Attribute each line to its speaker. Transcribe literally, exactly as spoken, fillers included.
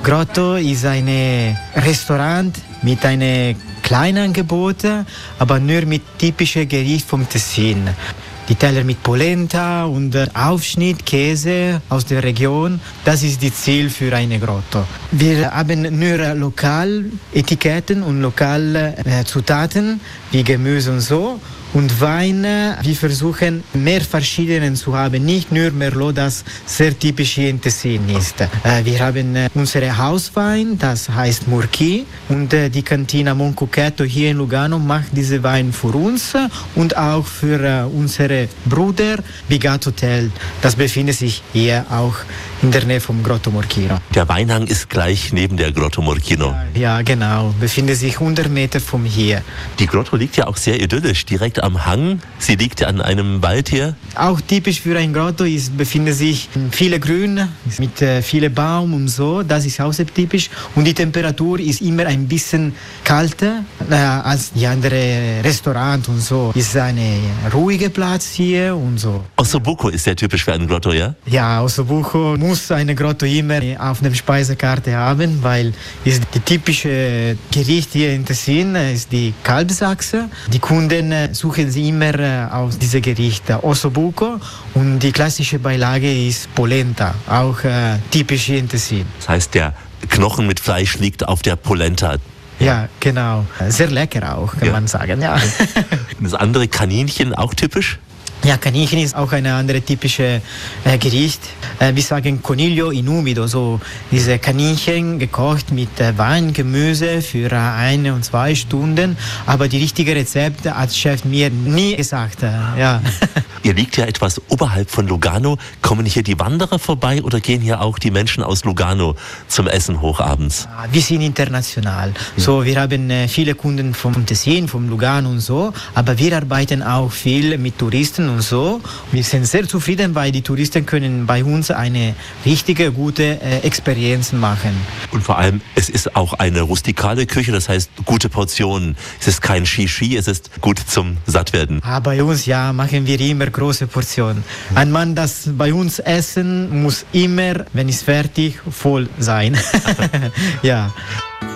Speaker 1: Grotto ist ein Restaurant mit einem kleinen Angebot, aber nur mit typischen Gerichten vom Tessin. Die Teller mit Polenta und Aufschnitt, Käse aus der Region, das ist das Ziel für eine Grotto. Wir haben nur Lokaletiketten und lokale äh, Zutaten wie Gemüse und so. Und Wein, wir versuchen mehr verschiedene zu haben, nicht nur Merlot, das sehr typisch hier in Tessin ist. Wir haben unsere Hauswein, das heißt Murchi, und die Cantina Moncucchetto hier in Lugano macht diese Wein für uns und auch für unsere Brüder Bigat Hotel. Das befindet sich hier auch in der Nähe vom Grotto Murchino.
Speaker 2: Der Weinhang ist gleich neben der Grotto Murchino.
Speaker 1: Ja, genau, befindet sich hundert Meter von hier.
Speaker 2: Die Grotto liegt ja auch sehr idyllisch, direkt am Hang. Sie liegt an einem Wald hier.
Speaker 1: Auch typisch für ein Grotto ist, befindet sich viele Grün mit äh, vielen Baum und so. Das ist auch sehr typisch. Und die Temperatur ist immer ein bisschen kälter äh, als die anderen Restaurants und so. Ist ein ruhiger Platz hier und so.
Speaker 2: Ossobuco ist sehr typisch für ein Grotto, ja?
Speaker 1: Ja, Ossobuco muss eine Grotto immer auf der Speisekarte haben, weil ist die typische Gericht hier in Tessin ist die Kalbsachse. Die Kunden suchen sie immer aus diesem Gericht Ossobuco und die klassische Beilage ist Polenta, auch äh, typisch hier in Tessin.
Speaker 2: Das heißt, der Knochen mit Fleisch liegt auf der Polenta.
Speaker 1: Ja, genau. Sehr lecker auch, kann ja. man sagen. Ja.
Speaker 2: Das andere Kaninchen auch typisch?
Speaker 1: Ja, Kaninchen ist auch eine andere typische äh, Gericht. Äh, wir sagen Coniglio in umido, so diese Kaninchen gekocht mit äh, Wein, Gemüse für äh, eine und zwei Stunden. Aber die richtige Rezepte hat Chef mir nie gesagt. Äh, ja.
Speaker 2: Ihr liegt ja etwas oberhalb von Lugano. Kommen hier die Wanderer vorbei oder gehen hier auch die Menschen aus Lugano zum Essen hochabends?
Speaker 1: Wir sind international. Ja. So, wir haben äh, viele Kunden vom Tessin, vom Lugano und so. Aber wir arbeiten auch viel mit Touristen und so. Wir sind sehr zufrieden, weil die Touristen können bei uns eine richtige, gute äh, Experience machen.
Speaker 2: Und vor allem, es ist auch eine rustikale Küche, das heißt gute Portionen. Es ist kein Shishi, es ist gut zum Sattwerden.
Speaker 1: Ah, bei uns, ja, machen wir immer große Portionen. Ein Mann, das bei uns essen, muss immer, wenn es fertig, voll sein. Ja.